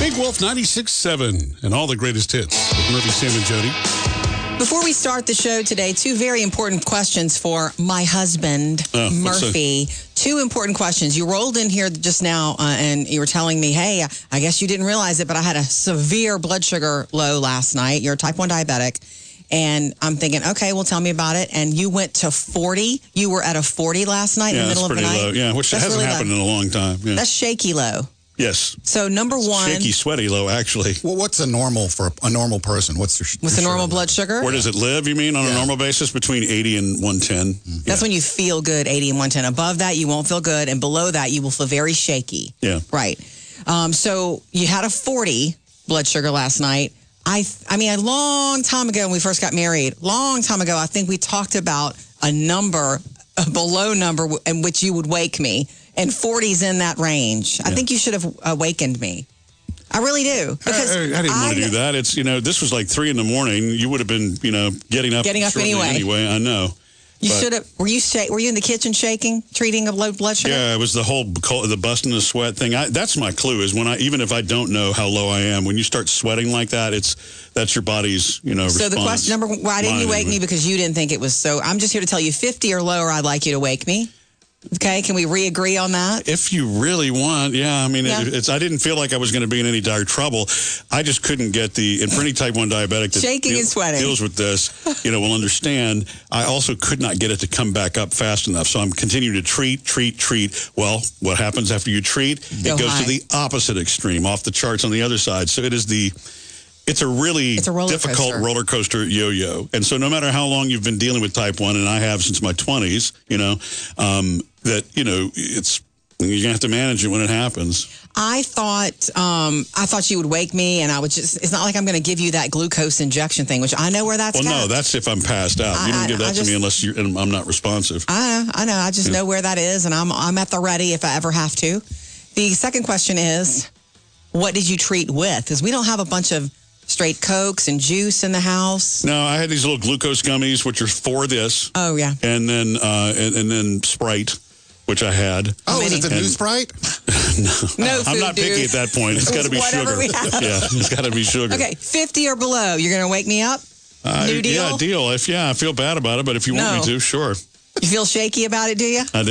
Big Wolf 96.7 and all the greatest hits with Murphy, Sam, and Jody. Before we start the show today, two very important questions for my husband, Murphy. Two important questions. You rolled in here just now and you were telling me, hey, I guess you didn't realize it, but I had a severe blood sugar low last night. You're a type 1 diabetic. And I'm thinking, okay, well, tell me about it. And you went to 40. You were at a 40 last night in the middle of the night. Low. Yeah, which hasn't happened in a long time. Yeah. That's shaky low. Yes. So number one, shaky, sweaty low, actually. Well, what's a normal for a normal person? What's the normal blood sugar? Where does it live? You mean on a normal basis between 80 and 110? That's when you feel good, 80 and 110. Above that, you won't feel good, and below that, you will feel very shaky. Yeah. Right. So you had a 40 blood sugar last night. I mean, a long time ago when we first got married, long time ago, I think we talked about a number, a below number, in which you would wake me. And 40's in that range. Yeah. I think you should have awakened me. I really do. Because I didn't want to do that. It's, this was like 3 a.m. You would have been, getting up anyway. I know. You should have. Were you in the kitchen shaking, treating of low blood sugar? Yeah, it was the whole the busting the sweat thing. That's my clue. Is when even if I don't know how low I am, when you start sweating like that, that's your body's response. So the question number, why didn't you wake me? Because you didn't think it was so. I'm just here to tell you, 50 or lower, I'd like you to wake me. Okay, can we re-agree on that? If you really want, yeah. I mean, I didn't feel like I was going to be in any dire trouble. I just couldn't get and for any type 1 diabetic that shaking and sweating deals with this, will understand. I also could not get it to come back up fast enough. So I'm continuing to treat. Well, what happens after you treat? It goes to the opposite extreme, off the charts on the other side. So it's a really difficult roller coaster yo-yo. And so no matter how long you've been dealing with type 1, and I have since my 20s, it's you're going to have to manage it when it happens. I thought you would wake me, and I would it's not like I'm going to give you that glucose injection thing, which I know where that's Well, no, that's if I'm passed out. You don't give that to me unless I'm not responsive. I know. I just know where that is, and I'm at the ready if I ever have to. The second question is, what did you treat with? Because we don't have a bunch of straight Cokes and juice in the house. No, I had these little glucose gummies, which are for this. Oh, yeah. And then and then Sprite, which I had. Oh, is it the new Sprite? No I'm not picky at that point. It's got to be sugar. Yeah, it's got to be sugar. Okay, 50 or below. You're going to wake me up? New deal? Yeah, deal. I feel bad about it, but if you want me to, sure. You feel shaky about it, do you? I do.